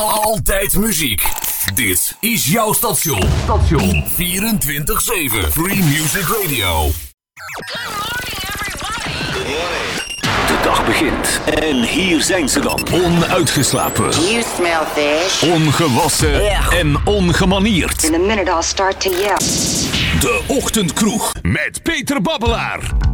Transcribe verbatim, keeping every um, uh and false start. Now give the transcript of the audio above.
Altijd muziek. Dit is jouw station. Station vierentwintig zeven. Free Music Radio. De dag begint en hier zijn ze dan. Onuitgeslapen. You smell fish. Ongewassen Yeah. en ongemanierd. In a minute I'll start to yell. De Ochtendkroeg met Peter Babbelaar.